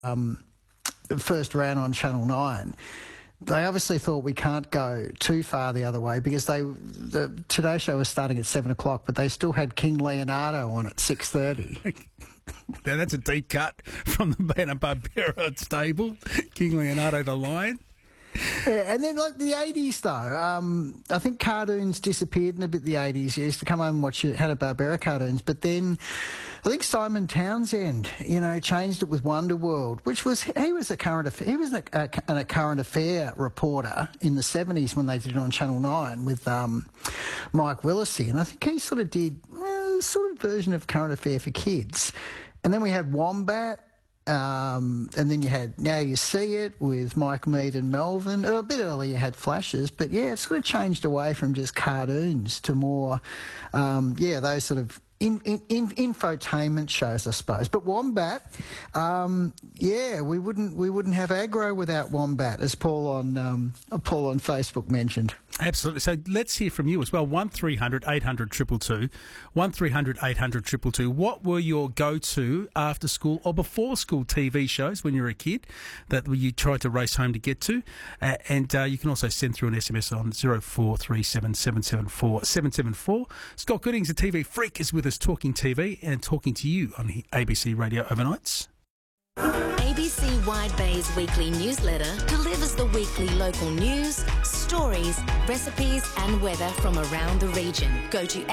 first ran on Channel 9, they obviously thought we can't go too far the other way because the Today Show was starting at 7 o'clock, but they still had King Leonardo on at 6:30. Now, that's a deep cut from the Hanna-Barbera stable. King Leonardo the Lion. Yeah, and then like the 80s though, I think cartoons disappeared in a bit the 80s. You used to come home and watch Hanna-Barbera cartoons, but then I think Simon Townsend, changed it with Wonderworld, which was he was a current affair reporter in the 70s when they did it on Channel 9 with Mike Willesee, and I think he sort of did a sort of version of current affair for kids. And then we had Wombat. And then you had Now You See It with Mike Mead and Melvin. A bit earlier you had Flashes, but yeah, it sort of changed away from just cartoons to more, those sort of infotainment shows, I suppose. But Wombat, we wouldn't have aggro without Wombat, as Paul on Facebook mentioned. Absolutely. So let's hear from you as well. 1300 800 222. 1300 800 222. What were your go-to after school or before school TV shows when you were a kid that you tried to race home to get to? And you can also send through an SMS on 0437 774 774. Scott Goodings, a TV freak, is with us talking TV and talking to you on the ABC Radio Overnights. ABC Wide Bay's weekly newsletter delivers the weekly local news, stories, recipes and weather from around the region. Go to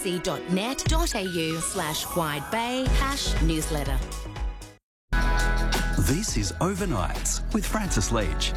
abc.net.au/widebay/newsletter. This is Overnights with Francis Leach.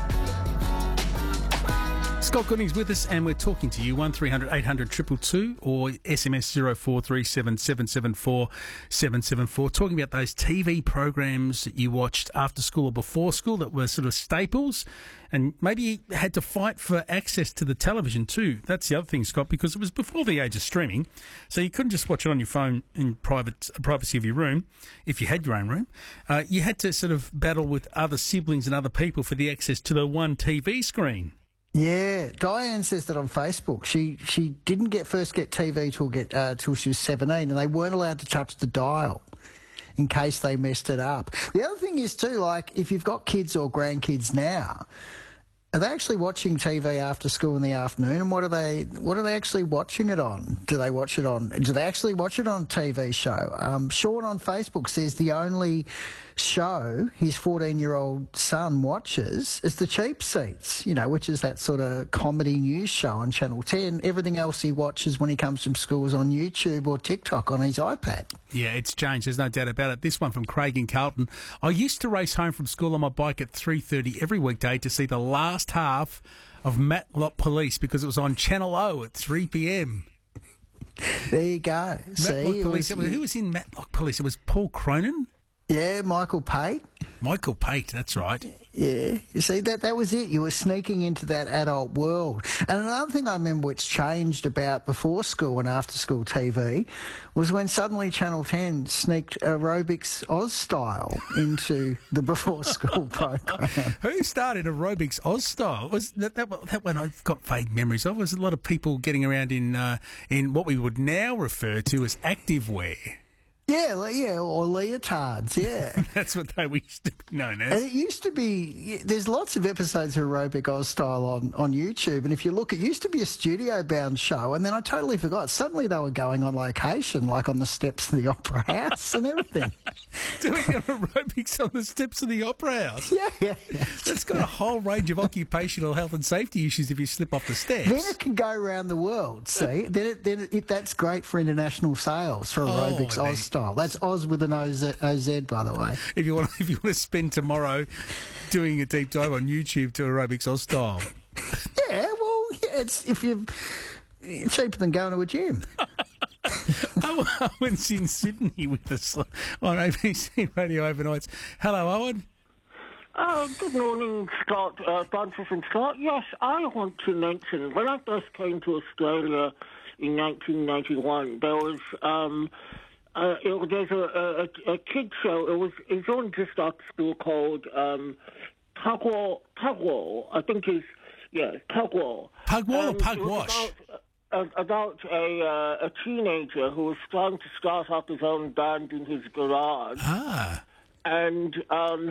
Scott Gooding's with us and we're talking to you, 1300 800 222 or SMS 0437 774 774, talking about those TV programs that you watched after school or before school that were sort of staples, and maybe you had to fight for access to the television too. That's the other thing, Scott, because it was before the age of streaming, so you couldn't just watch it on your phone in privacy of your room, if you had your own room. You had to sort of battle with other siblings and other people for the access to the one TV screen. Yeah, Diane says that on Facebook. She didn't first get TV till she was 17, and they weren't allowed to touch the dial in case they messed it up. The other thing is too, like if you've got kids or grandkids now, are they actually watching TV after school in the afternoon? And what are they actually watching it on? Do they actually watch it on a TV show? Sean on Facebook says the only show his 14-year-old son watches is The Cheap Seats, which is that sort of comedy news show on Channel 10. Everything else he watches when he comes from school is on YouTube or TikTok on his iPad. Yeah, it's changed. There's no doubt about it. This one from Craig in Carlton. I used to race home from school on my bike at 3:30 every weekday to see the last half of Matlock Police because it was on Channel O at 3 p.m. There you go. Matlock Police. Who was in Matlock Police? It was Paul Cronin? Yeah, Michael Pate. Michael Pate, that's right. Yeah, you see, that was it. You were sneaking into that adult world. And another thing I remember which changed about before school and after school TV was when suddenly Channel 10 sneaked Aerobics Oz Style into the before school program. Who started Aerobics Oz Style? Was that one I've got vague memories of? Was a lot of people getting around in what we would now refer to as activewear. Yeah, or leotards, yeah. That's what they used to be known as. And it used to be, there's lots of episodes of Aerobic Oz Style on YouTube, and if you look, it used to be a studio-bound show, and then I totally forgot. Suddenly they were going on location, like on the steps of the Opera House and everything. Doing aerobics on the steps of the Opera House? Yeah. That's got a whole range of occupational health and safety issues if you slip off the steps. Then it can go around the world, see? That's great for international sales for Aerobics Oz Style. That's Oz with an OZ, by the way. If you want to spend tomorrow doing a deep dive on YouTube to Aerobics Oz Style. It's cheaper than going to a gym. Owen's in Sydney with us on ABC Radio Overnights. Hello, Owen. Good morning, Scott, Francis and Scott. Yes, I want to mention, when I first came to Australia in 1991, there was... there's a kids show. It's on just after school called Pugwall. I think Pugwall. Pugwall or Pugwash? About a teenager who was trying to start up his own band in his garage. and